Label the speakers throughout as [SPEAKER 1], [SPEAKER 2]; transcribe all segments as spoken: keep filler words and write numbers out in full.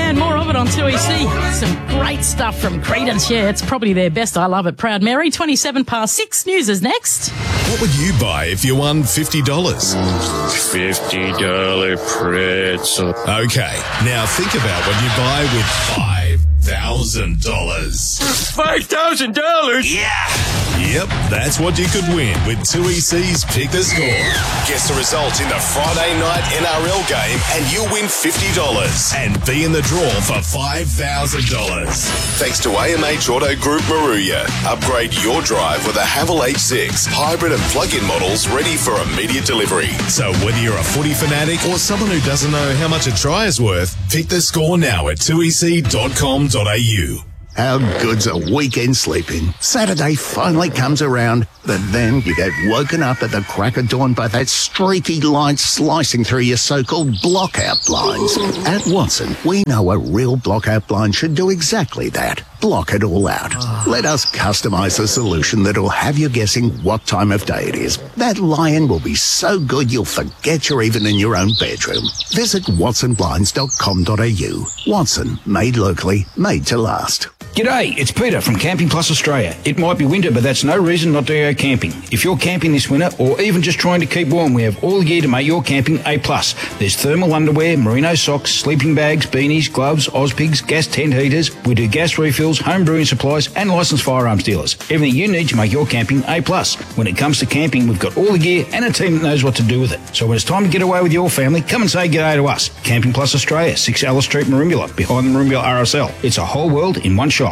[SPEAKER 1] and more of it on two E C. Some great stuff from Creedence. Yeah, it's probably their best. I love it. Proud Mary, twenty-seven past six. News is next.
[SPEAKER 2] What would you buy if you won fifty dollars?
[SPEAKER 3] fifty dollars pretzel.
[SPEAKER 2] Okay, now think about what you buy with five thousand dollars.
[SPEAKER 3] five thousand dollars?
[SPEAKER 2] Yeah! Yep, that's what you could win with two E C's Pick the Score. Guess the result in the Friday night N R L game and you win fifty dollars and be in the draw for five thousand dollars. Thanks to A M H Auto Group Maruya. Upgrade your drive with a Haval H six hybrid and plug-in models ready for immediate delivery. So whether you're a footy fanatic or someone who doesn't know how much a try is worth, pick the score now at two e c dot com dot a u.
[SPEAKER 4] How good's a weekend sleeping? Saturday finally comes around, but then you get woken up at the crack of dawn by that streaky light slicing through your so-called blockout blinds. At Watson, we know a real blockout blind should do exactly that. Block it all out. Let us customise a solution that'll have you guessing what time of day it is. That lion will be so good you'll forget you're even in your own bedroom. Visit watson blinds dot com dot a u. Watson, made locally, made to last.
[SPEAKER 5] G'day, it's Peter from Camping Plus Australia. It might be winter, but that's no reason not to go camping. If you're camping this winter or even just trying to keep warm, we have all gear to make your camping A plus. There's thermal underwear, merino socks, sleeping bags, beanies, gloves, Ozpigs, gas tent heaters. We do gas refills, home brewing supplies and licensed firearms dealers. Everything you need to make your camping A plus. When it comes to camping, we've got all the gear and a team that knows what to do with it. So when it's time to get away with your family, come and say g'day to us. Camping Plus Australia, six Alice Street, Merimbula, behind the Merimbula R S L. It's a whole world in one shop.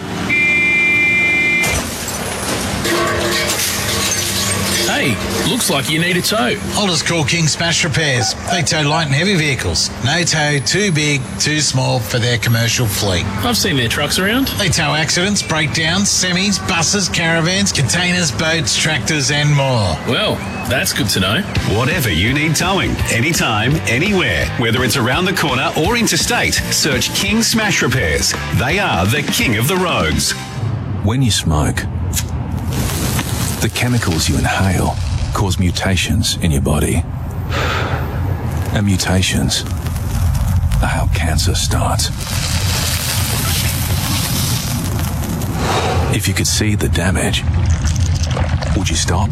[SPEAKER 6] Hey, looks like you need a tow.
[SPEAKER 7] I'll just call King Smash Repairs. They tow light and heavy vehicles. No tow too big, too small for their commercial fleet.
[SPEAKER 6] I've seen their trucks around.
[SPEAKER 7] They tow accidents, breakdowns, semis, buses, caravans, containers, boats, tractors and more.
[SPEAKER 6] Well, that's good to know.
[SPEAKER 8] Whatever you need towing, anytime, anywhere, whether it's around the corner or interstate, search King Smash Repairs. They are the king of the roads.
[SPEAKER 9] When you smoke, the chemicals you inhale cause mutations in your body. And mutations are how cancer starts. If you could see the damage, would you stop?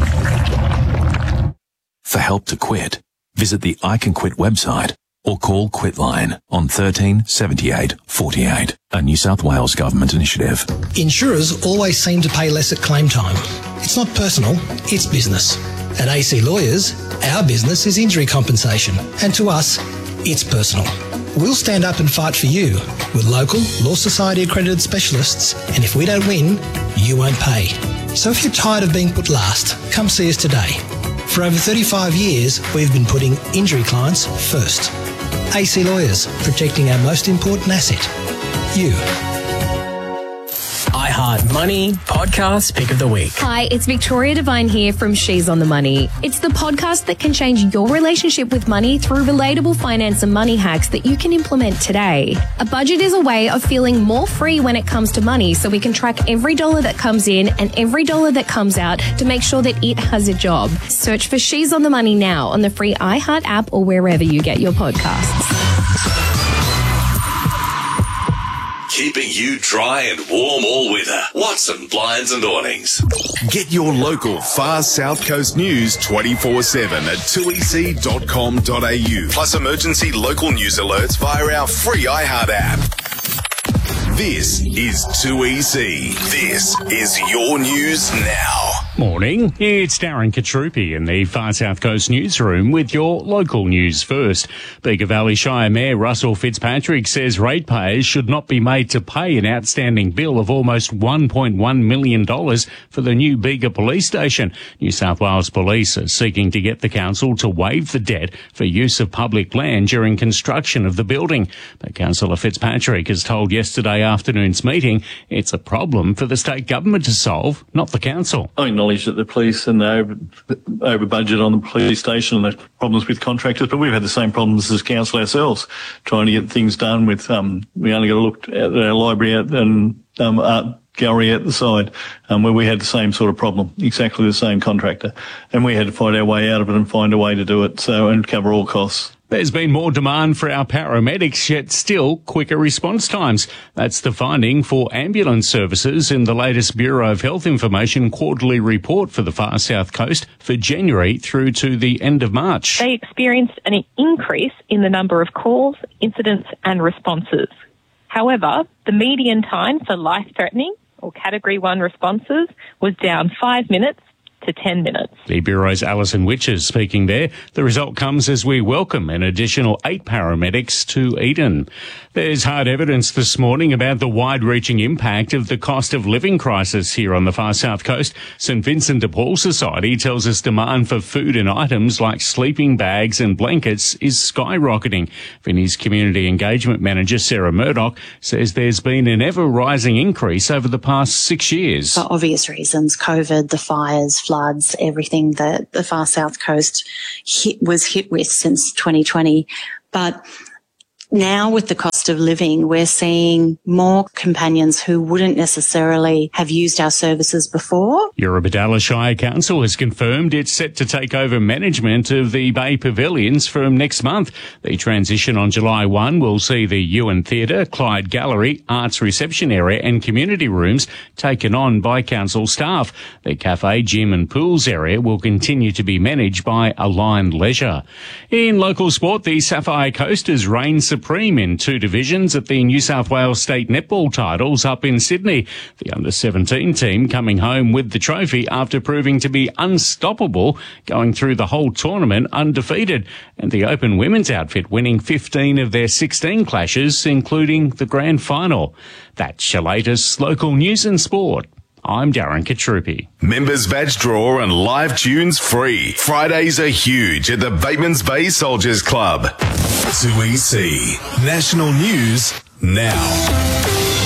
[SPEAKER 9] For help to quit, visit the I Can Quit website or call Quitline on thirteen seventy-eight forty-eight, a New South Wales government initiative.
[SPEAKER 10] Insurers always seem to pay less at claim time. It's not personal, it's business. At A C Lawyers, our business is injury compensation, and to us, it's personal. We'll stand up and fight for you with local Law Society accredited specialists, and if we don't win, you won't pay. So if you're tired of being put last, come see us today. For over thirty-five years, we've been putting injury clients first. A C Lawyers, protecting our most important asset, you.
[SPEAKER 11] iHeart Money Podcast Pick of the Week.
[SPEAKER 12] Hi, it's Victoria Devine here from She's on the Money. It's the podcast that can change your relationship with money through relatable finance and money hacks that you can implement today. A budget is a way of feeling more free when it comes to money, so we can track every dollar that comes in and every dollar that comes out to make sure that it has a job. Search for She's on the Money now on the free iHeart app or wherever you get your podcasts.
[SPEAKER 2] Keeping you dry and warm all winter. Watson Blinds and Awnings. Get your local far South Coast news twenty-four seven at two e c dot com dot a u. Plus emergency local news alerts via our free iHeart app. This is two E C. This is your news now.
[SPEAKER 13] Morning, it's Darren Katrupi in the Far South Coast newsroom with your local news first. Bega Valley Shire Mayor Russell Fitzpatrick says ratepayers should not be made to pay an outstanding bill of almost one point one million dollars for the new Bega Police Station. New South Wales Police are seeking to get the council to waive the debt for use of public land during construction of the building. But Councillor Fitzpatrick has told yesterday afternoon's meeting it's a problem for the state government to solve, not the council.
[SPEAKER 14] I acknowledge that the police and they over, over budget on the police station and there's problems with contractors, but we've had the same problems as council ourselves, trying to get things done with, um, we only got to look at our library and um, art gallery at the side, um, where we had the same sort of problem, exactly the same contractor, and we had to find our way out of it and find a way to do it, so, and cover all costs.
[SPEAKER 13] There's been more demand for our paramedics, yet still quicker response times. That's the finding for ambulance services in the latest Bureau of Health Information quarterly report for the Far South Coast for January through to the end of March.
[SPEAKER 15] They experienced an increase in the number of calls, incidents and responses. However, the median time for life-threatening or Category one responses was down five minutes to ten minutes.
[SPEAKER 13] The Bureau's Alison Witches speaking there. The result comes as we welcome an additional eight paramedics to Eden. There's hard evidence this morning about the wide-reaching impact of the cost of living crisis here on the Far South Coast. St Vincent de Paul Society tells us demand for food and items like sleeping bags and blankets is skyrocketing. Vinnie's Community Engagement Manager Sarah Murdoch says there's been an ever-rising increase over the past six years.
[SPEAKER 16] For obvious reasons, COVID, the fires, floods, everything that the Far South Coast hit, was hit with since twenty twenty. But now with the cost of living, we're seeing more companions who wouldn't necessarily have used our services before.
[SPEAKER 13] Eurobodalla Shire Council has confirmed it's set to take over management of the Bay Pavilions from next month. The transition on July first will see the Ewan Theatre, Clyde Gallery, Arts Reception Area and community rooms taken on by council staff. The cafe, gym and pools area will continue to be managed by Aligned Leisure. In local sport, the Sapphire Coasters reign supreme in two divisions at the New South Wales State Netball titles up in Sydney. The under seventeen team coming home with the trophy after proving to be unstoppable, going through the whole tournament undefeated, and the Open women's outfit winning fifteen of their sixteen clashes, including the grand final. That's your latest local news and sport. I'm Darren Katrupi.
[SPEAKER 2] Members badge draw and live tunes free. Fridays are huge at the Batemans Bay Soldiers Club. two E C National News now.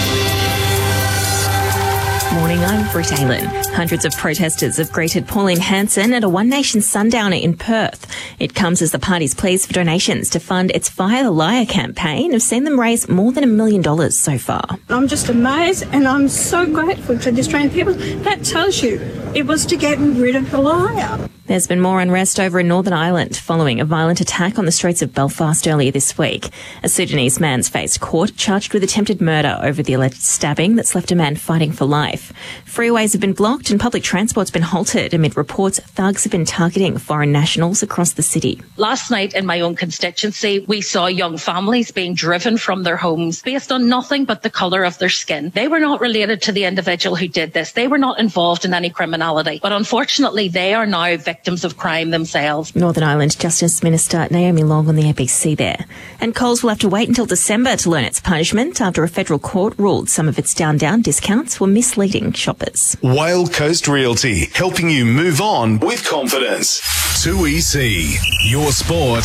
[SPEAKER 17] Morning, I'm Britt Aylen. Hundreds of protesters have greeted Pauline Hanson at a One Nation sundowner in Perth. It comes as the party's pleas for donations to fund its Fire the Liar campaign have seen them raise more than a million dollars so far.
[SPEAKER 18] I'm just amazed and I'm so grateful to the Australian people. That tells you it was to get rid of the liar.
[SPEAKER 17] There's been more unrest over in Northern Ireland following a violent attack on the streets of Belfast earlier this week. A Sudanese man's faced court charged with attempted murder over the alleged stabbing that's left a man fighting for life. Freeways have been blocked and public transport's been halted amid reports thugs have been targeting foreign nationals across the city.
[SPEAKER 19] Last night in my own constituency, we saw young families being driven from their homes based on nothing but the colour of their skin. They were not related to the individual who did this. They were not involved in any criminality. But unfortunately, they are now victims of crime themselves.
[SPEAKER 17] Northern Ireland Justice Minister Naomi Long on the A B C there. And Coles will have to wait until December to learn its punishment after a federal court ruled some of its down-down discounts were misleading shoppers.
[SPEAKER 2] Whale Coast Realty, helping you move on with confidence. two E C, your sport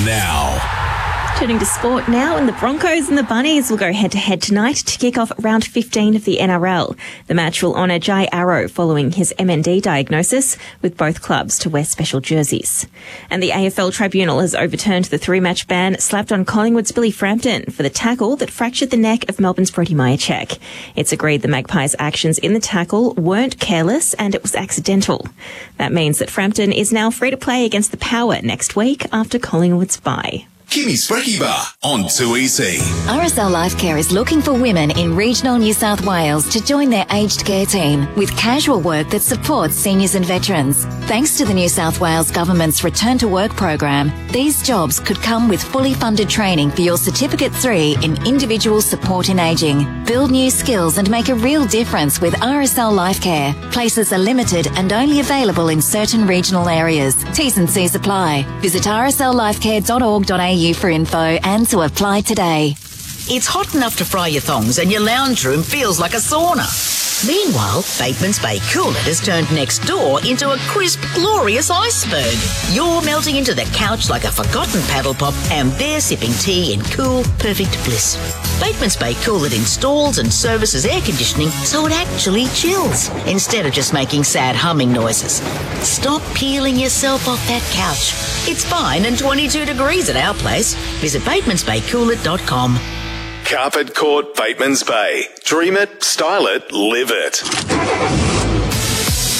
[SPEAKER 2] now.
[SPEAKER 17] Turning to sport now, and the Broncos and the Bunnies will go head-to-head tonight to kick off round fifteen of the N R L. The match will honour Jai Arrow following his M N D diagnosis, with both clubs to wear special jerseys. And the A F L Tribunal has overturned the three-match ban slapped on Collingwood's Billy Frampton for the tackle that fractured the neck of Melbourne's Brody Majacek. It's agreed the Magpies' actions in the tackle weren't careless and it was accidental. That means that Frampton is now free to play against the Power next week after Collingwood's bye.
[SPEAKER 2] Kimmy Sprecky Bar on two E C.
[SPEAKER 20] R S L Life Care is looking for women in regional New South Wales to join their aged care team with casual work that supports seniors and veterans. Thanks to the New South Wales Government's Return to Work program, these jobs could come with fully funded training for your Certificate three in Individual Support in Ageing. Build new skills and make a real difference with R S L Life Care. Places are limited and only available in certain regional areas. T's and C's apply. Visit r s l life care dot org dot a u for info and to apply today.
[SPEAKER 21] It's hot enough to fry your thongs and your lounge room feels like a sauna. Meanwhile, Batemans Bay Coolit has turned next door into a crisp, glorious iceberg. You're melting into the couch like a forgotten paddle pop and they're sipping tea in cool, perfect bliss. Batemans Bay Coolit installs and services air conditioning so it actually chills instead of just making sad humming noises. Stop peeling yourself off that couch. It's fine and twenty-two degrees at our place. Visit batemans bay coolit dot com.
[SPEAKER 2] Carpet Court Batemans Bay. Dream it, style it, live it.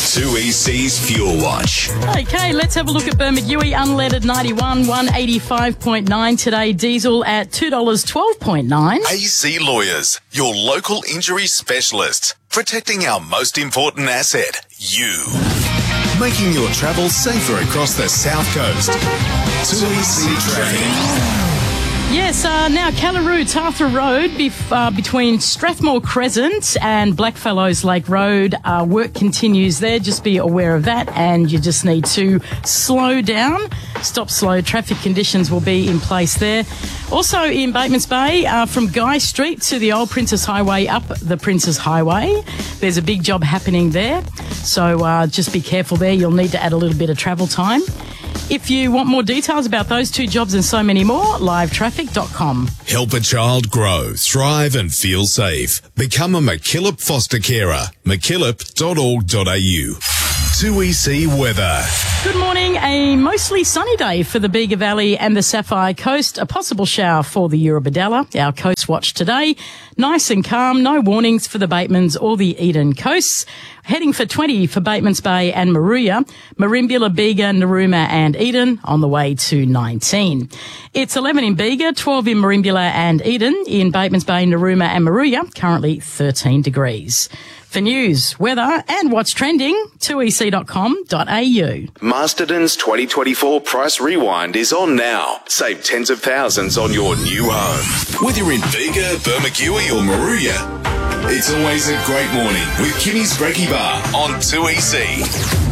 [SPEAKER 2] two E C's Fuel Watch.
[SPEAKER 1] Okay, let's have a look at Bermagui. Unleaded ninety-one, one eighty-five point nine today. Diesel at two dollars twelve point nine.
[SPEAKER 2] A C Lawyers, your local injury specialists, protecting our most important asset, you. Making your travel safer across the South Coast. two E C Traffic.
[SPEAKER 1] Yes, uh, now Callaroo, Tarthra Road, bef- uh, between Strathmore Crescent and Blackfellows Lake Road. Uh, work continues there. Just be aware of that, and you just need to slow down. Stop slow. Traffic conditions will be in place there. Also in Batemans Bay, uh, from Guy Street to the old Princess Highway up the Princess Highway, there's a big job happening there. So uh, just be careful there. You'll need to add a little bit of travel time. If you want more details about those two jobs and so many more, live traffic dot com.
[SPEAKER 2] Help a child grow, thrive and feel safe. Become a McKillop foster carer. mckillop dot org dot a u. two E C weather.
[SPEAKER 1] Good morning. A mostly sunny day for the Bega Valley and the Sapphire Coast. A possible shower for the Eurobodalla. Our coast watch today. Nice and calm. No warnings for the Batemans or the Eden coasts. Heading for twenty for Batemans Bay and Maruya. Merimbula, Bega, Narooma and Eden on the way to nineteen. It's eleven in Bega, twelve in Merimbula and Eden. In Batemans Bay, Narooma and Maruya, currently thirteen degrees. For news, weather and what's trending, two e c dot com dot a u.
[SPEAKER 2] Masterton's twenty twenty-four Price Rewind is on now. Save tens of thousands on your new home. Whether you're in Bega, Bermagui or Maruya, it's always a great morning with Kimmy's Brekkie Bar on two E C.